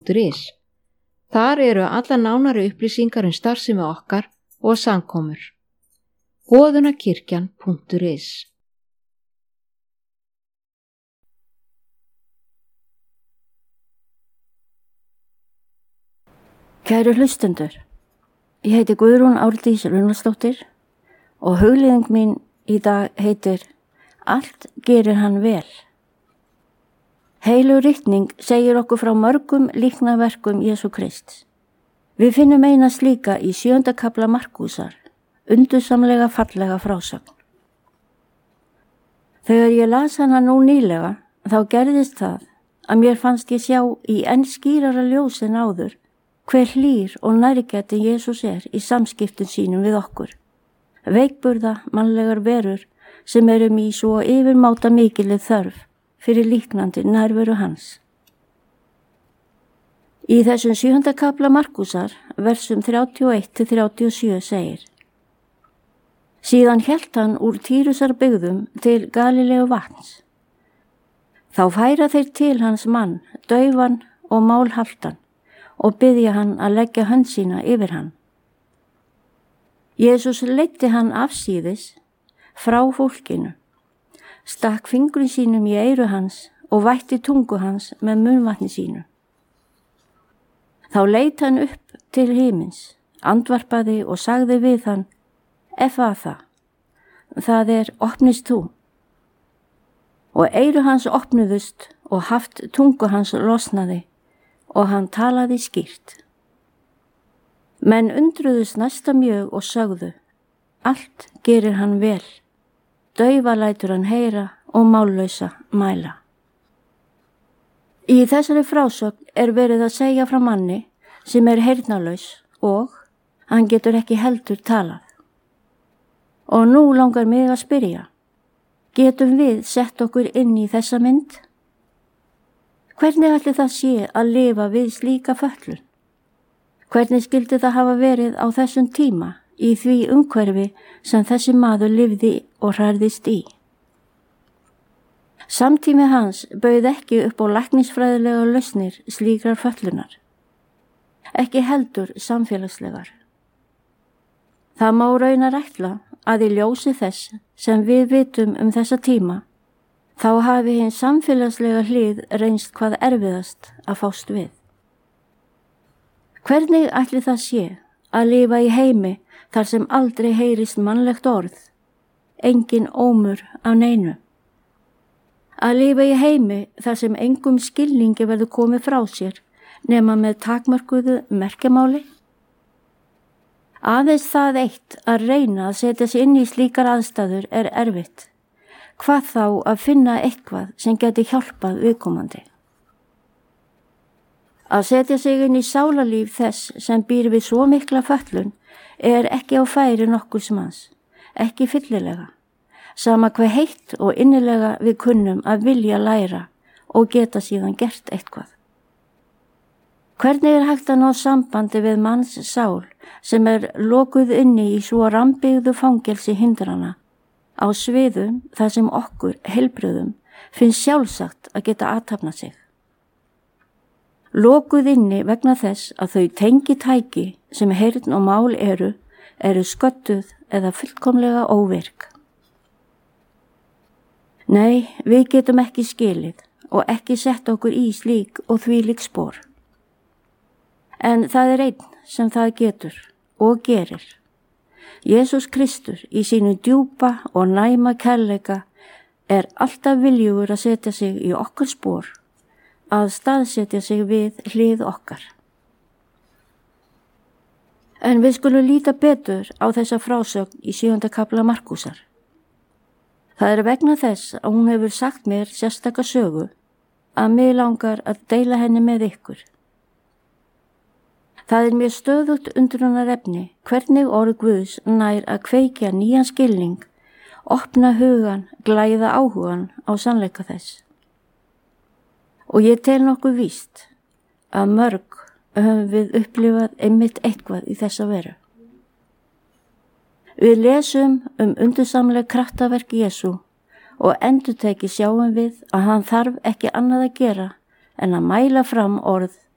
www.boðunarkirkjan.is. Þar eru alla nánari upplýsingar starfsemi okkar og samkomur. boðunarkirkjan.is. Kæru hlustendur, ég heiti Guðrún Árdís Runnarsdóttir og hugleiðing mín í dag heitir Allt gerir hann vel. Heilug ritning segir okkur frá mörgum líknarverkum Jesú Krists. Við finnum eina slíka í 7. kafla Markúsar, undursamlega fallega frásögn. Þegar ég las hana nú nýlega, þá gerðist það að mér fannst ég sjá í enn skýrara ljós en áður hver hlýr og nærgæti Jesús í samskiptum sínum við okkur. Veikburða mannlegar verur sem erum í svo yfirmáta mikilið þörf fyrir líknandi nærveru hans. Í þessum 7. kafla Markúsar, versum 31-37 segir: Síðan hélt hann úr Týrusar byggðum til Galileu vatns. Þá færa þeir til hans mann, daufan og málhaltan, og biðja hann að leggja hönd sína yfir hann. Jesús leiddi hann afsíðis frá fólkinu, stakk fingrum sínum í eyru hans og vætti tungu hans með munnvatni sínu. Þá leit hann upp til himins, andvarpaði og sagði við hann: Efatha, það opnist þú. Og eyru hans opnuðust og haft tungu hans losnaði og hann talaði skýrt. Menn undruðust næsta mjög og sögðu: Allt gerir hann vel, daufa lætur hann heyra og mállausa mæla. Í þessari frásögn verið að segja frá manni sem heyrnarlaus og hann getur ekki heldur talað. Og nú langar mig að spyrja, getum við sett okkur inn í þessa mynd? Hvernig ætli það sé að lifa við slíka fötlun? Hvernig skyldi það hafa verið á þessum tíma í því umhverfi sem þessi maður lifði og hrærðist í? Samtími hans bauð ekki upp á læknisfræðilega lausnir slíkrar fötlunar. Ekki heldur samfélagslegar. Það má raunar ætla að í ljósi þess sem við vitum þessa tíma, þá hafi hinn samfélagslega hlið reynst hvað erfiðast að fást við. Hvernig ætli það sé að lifa í heimi þar sem aldrei heyrist mannlegt orð, engin ómur af neinu? Að lifa í heimi þar sem engum skilningi verður komið frá sér nema með takmörkuðu merkjamáli? Aðeins það eitt að reyna að setja sig inn í slíkar aðstæður erfitt. Hvað þá að finna eitthvað sem geti hjálpað viðkomandi? Að setja sig inn í sálarlíf þess sem býr við svo mikla fötlun ekki á færi nokkurs manns, ekki fyllilega, sama hve heitt og innilega við kunnum að vilja læra og geta síðan gert eitthvað. Hvernig hægt að ná sambandi við manns sál sem lokuð inni í svo rammbyggðu fangelsi hindrana á sviðum þar sem okkur, heilbrigðum, finnst sjálfsagt að geta athafnað sig? Lokuð inni vegna þess að þau tengitæki sem heyrn og mál eru sködduð eða fullkomlega óvirk. Nei, við getum ekki skilið og ekki sett okkur í slík og þvílík spor. En það einn sem það getur og gerir. Jesús Kristur í sínu djúpa og næma kærleika alltaf viljugur að setja sig í okkar spor, að staðsetja sig við hlið okkar. En við skulum líta betur á þessa frásögn í 7. kafla Markúsar. Það vegna þess að hún hefur sagt mér sérstaka sögu að mig langar að deila henni með ykkur. Það mér stöðugt undrunarefni hvernig orð Guðs nær að kveikja nýjan skilning, opna hugan, glæða áhugan á sannleika þess. Og ég tel nokkuð víst að mörg höfum við upplifað einmitt eitthvað í þessa veru. Við lesum undursamleg kraftaverk Jesú og endurteki sjáum við að hann þarf ekki annað að gera en að mæla fram orð